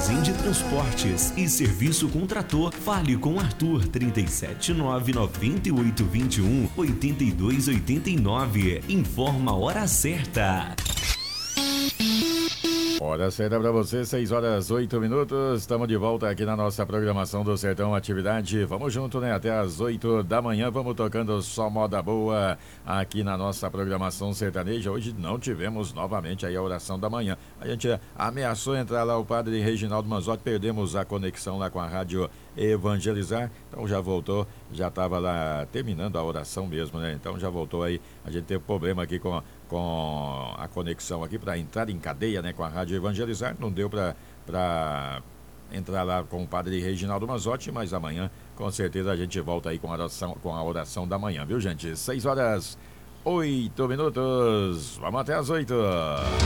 Armazém de Transportes e Serviço com Trator. Fale com Arthur 379-9821-8289. Informa a hora certa. Hora certa para você, 6h08. Estamos de volta aqui na nossa programação do Sertão Atividade. Vamos junto, né? Até às 8 da manhã. Vamos tocando só moda boa aqui na nossa programação sertaneja. Hoje não tivemos novamente aí a oração da manhã. A gente ameaçou entrar lá o padre Reginaldo Manzotti. Perdemos a conexão lá com a rádio Evangelizar. Então já voltou, já estava lá terminando a oração mesmo, né? Então já voltou aí. A gente teve problema aqui com a conexão aqui para entrar em cadeia, né, com a rádio Evangelizar. Não deu para entrar lá com o padre Reginaldo Manzotti, mas amanhã com certeza a gente volta aí com a oração da manhã, viu, gente? 6h08. Vamos até às 8.